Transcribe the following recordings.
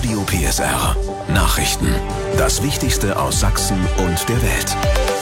Radio PSR. Nachrichten. Das Wichtigste aus Sachsen und der Welt.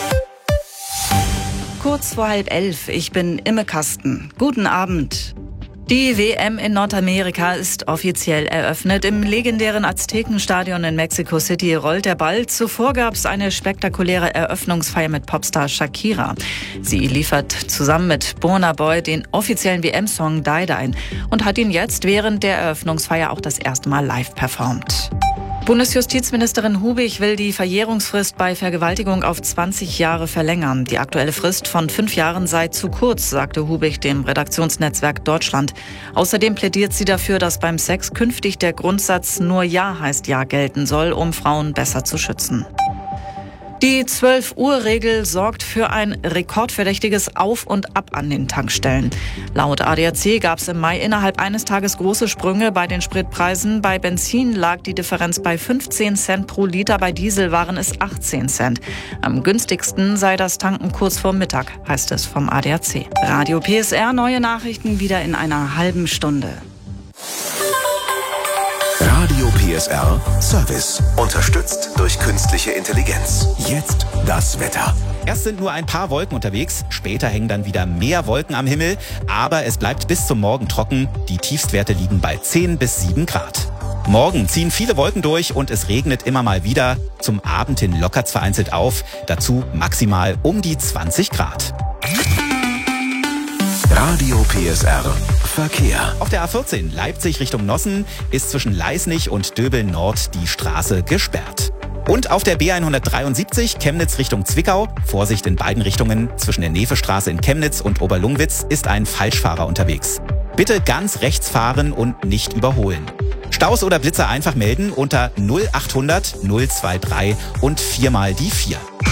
Kurz vor 10:30, ich bin Imme Kasten. Guten Abend. Die WM in Nordamerika ist offiziell eröffnet. Im legendären Aztekenstadion in Mexico City rollt der Ball. Zuvor gab es eine spektakuläre Eröffnungsfeier mit Popstar Shakira. Sie liefert zusammen mit Burna Boy den offiziellen WM-Song Die Die und hat ihn jetzt während der Eröffnungsfeier auch das erste Mal live performt. Bundesjustizministerin Hubig will die Verjährungsfrist bei Vergewaltigung auf 20 Jahre verlängern. Die aktuelle Frist von 5 Jahren sei zu kurz, sagte Hubig dem Redaktionsnetzwerk Deutschland. Außerdem plädiert sie dafür, dass beim Sex künftig der Grundsatz nur Ja heißt Ja gelten soll, um Frauen besser zu schützen. Die 12-Uhr-Regel sorgt für ein rekordverdächtiges Auf und Ab an den Tankstellen. Laut ADAC gab es im Mai innerhalb eines Tages große Sprünge bei den Spritpreisen. Bei Benzin lag die Differenz bei 15 Cent pro Liter, bei Diesel waren es 18 Cent. Am günstigsten sei das Tanken kurz vor Mittag, heißt es vom ADAC. Radio PSR, neue Nachrichten wieder in einer halben Stunde. Radio PSR Service. Unterstützt durch künstliche Intelligenz. Jetzt das Wetter. Erst sind nur ein paar Wolken unterwegs, später hängen dann wieder mehr Wolken am Himmel, aber es bleibt bis zum Morgen trocken. Die Tiefstwerte liegen bei 10 bis 7 Grad. Morgen ziehen viele Wolken durch und es regnet immer mal wieder. Zum Abend hin lockert's vereinzelt auf, dazu maximal um die 20 Grad. Radio PSR Verkehr. Auf der A14 Leipzig Richtung Nossen ist zwischen Leisnig und Döbeln Nord die Straße gesperrt. Und auf der B173 Chemnitz Richtung Zwickau, Vorsicht in beiden Richtungen, zwischen der Nefestraße in Chemnitz und Oberlungwitz ist ein Falschfahrer unterwegs. Bitte ganz rechts fahren und nicht überholen. Staus oder Blitzer einfach melden unter 0800 023 und 4 mal die 4.